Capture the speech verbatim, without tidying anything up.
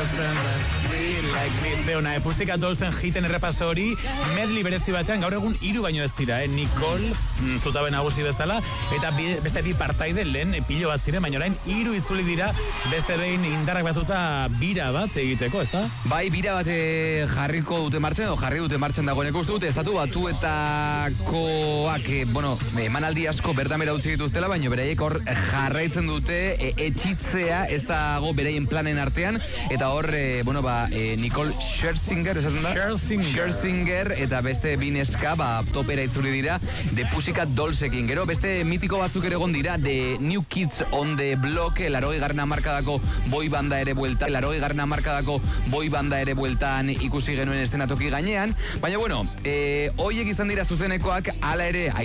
girlfriend like me. Zeona, Pussycat Dollsen hiten errepaso hori, medley berezi batean, gaur egun hiru baino ez dira, eh? Nicole, mm, zutabe nagusi bezala, eta bi, beste bi partaide lehen pilo bat ziren, baina orain hiru itzuli dira, beste behin indarrak batuta bira bat egiteko, ezta? Bai, bira bat eh, jarriko dute martxan, edo jarri dute martxan dagoeneko uste dute, estatu batuetakoak, eh, bueno, emanaldi asko bertan bera utzi dituztela, baina beraiek hor jarraitzen dute e, etxitzea, ez dago beraien planen artean, eta hor, e, bueno, ba, e, Nicole Scherzinger, esaten da? Scherzinger. Scherzinger, eta beste bineska, ba, topera itzuli dira, The Pussycat Dollsekin. Gero, beste mitiko batzuk ere egon dira, The New Kids on the Block, larogei garren hamarkadako boy banda ere buelta, larogei garren hamarkadako boy banda ere bueltan ikusi genuen estenatoki gainean, baina, bueno, e, hoiek izan dira zuzenekoak, hala ere,